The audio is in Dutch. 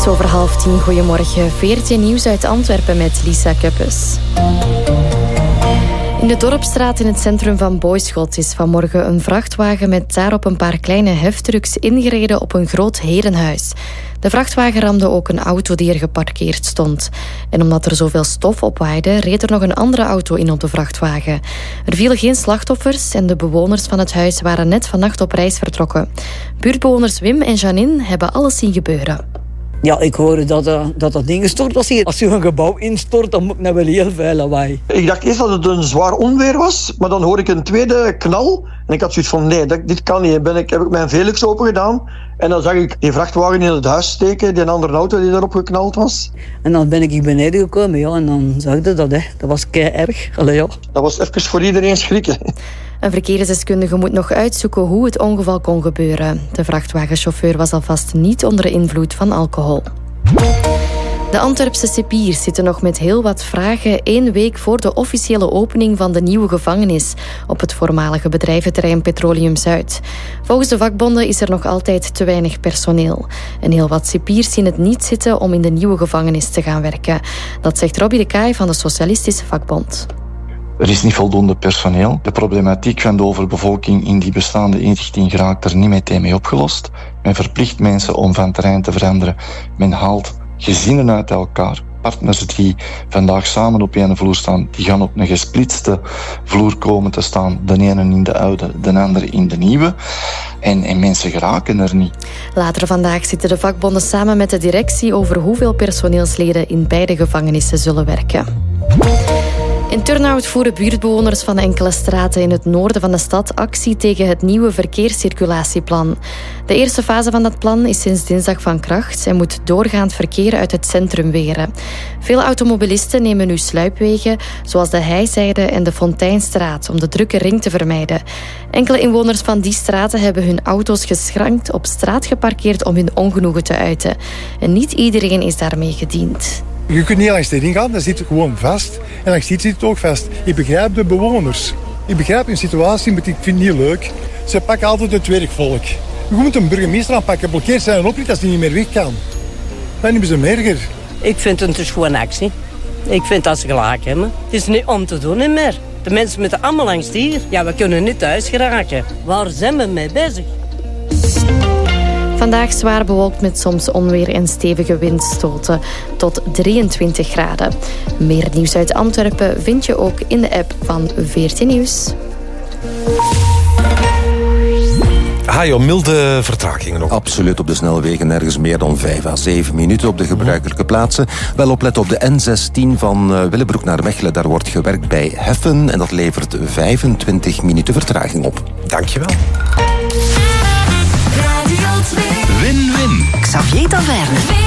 over 9:30. Goedemorgen. VRT Nieuws uit Antwerpen met Lisa Kuppes. In de Dorpsstraat in het centrum van Boyschot is vanmorgen een vrachtwagen met daarop een paar kleine heftrucks ingereden op een groot herenhuis. De vrachtwagen ramde ook een auto die er geparkeerd stond. En omdat er zoveel stof opwaaide, reed er nog een andere auto in op de vrachtwagen. Er vielen geen slachtoffers en de bewoners van het huis waren net vannacht op reis vertrokken. Buurtbewoners Wim en Janine hebben alles zien gebeuren. Ja, ik hoorde dat ding gestort was hier. Als je een gebouw instort, dan moet ik nou wel heel veel lawaai. Ik dacht eerst dat het een zwaar onweer was, maar dan hoorde ik een tweede knal. En ik had zoiets van, nee, dit kan niet. Heb ik mijn Velux open gedaan. En dan zag ik die vrachtwagen in het huis steken, die andere auto die daarop geknald was. En dan ben ik hier beneden gekomen, ja, en dan zag je dat, hè. Dat was kei erg. Allee, ja. Dat was even voor iedereen schrikken. Een verkeersdeskundige moet nog uitzoeken hoe het ongeval kon gebeuren. De vrachtwagenchauffeur was alvast niet onder de invloed van alcohol. De Antwerpse cipiers zitten nog met heel wat vragen 1 week voor de officiële opening van de nieuwe gevangenis op het voormalige bedrijventerrein Petroleum Zuid. Volgens de vakbonden is er nog altijd te weinig personeel. En heel wat cipiers zien het niet zitten om in de nieuwe gevangenis te gaan werken. Dat zegt Robbie de Kaai van de Socialistische Vakbond. Er is niet voldoende personeel. De problematiek van de overbevolking in die bestaande inrichting geraakt er niet meteen mee opgelost. Men verplicht mensen om van terrein te veranderen. Men haalt gezinnen uit elkaar. Partners die vandaag samen op één vloer staan, die gaan op een gesplitste vloer komen te staan. De ene in de oude, de andere in de nieuwe. En mensen geraken er niet. Later vandaag zitten de vakbonden samen met de directie over hoeveel personeelsleden in beide gevangenissen zullen werken. In Turnhout voeren buurtbewoners van enkele straten in het noorden van de stad actie tegen het nieuwe verkeerscirculatieplan. De eerste fase van dat plan is sinds dinsdag van kracht en moet doorgaand verkeer uit het centrum weren. Veel automobilisten nemen nu sluipwegen, zoals de Heizijde en de Fonteinstraat, om de drukke ring te vermijden. Enkele inwoners van die straten hebben hun auto's geschrankt op straat geparkeerd om hun ongenoegen te uiten. En niet iedereen is daarmee gediend. Je kunt niet langs de ring gaan, dan zit het gewoon vast. En langs dit zit het ook vast. Ik begrijp de bewoners. Ik begrijp hun situatie, maar ik vind het niet leuk. Ze pakken altijd het werkvolk. Je moet een burgemeester aanpakken, blokkeert zijn op niet als die niet meer weg kan. Dan hebben ze hem erger. Ik vind het dus gewoon actie. Ik vind dat ze gelijk hebben. Het is niet om te doen meer. De mensen moeten allemaal langs hier. Ja, we kunnen niet thuis geraken. Waar zijn we mee bezig? Vandaag zwaar bewolkt met soms onweer en stevige windstoten tot 23 graden. Meer nieuws uit Antwerpen vind je ook in de app van VRT Nieuws. Milde vertragingen nog. Absoluut, op de snelwegen ergens meer dan 5 à 7 minuten op de gebruikelijke plaatsen. Wel opletten op de N16 van Willebroek naar Mechelen. Daar wordt gewerkt bij Heffen en dat levert 25 minuten vertraging op. Dankjewel. Win-win. Xavier Taverne.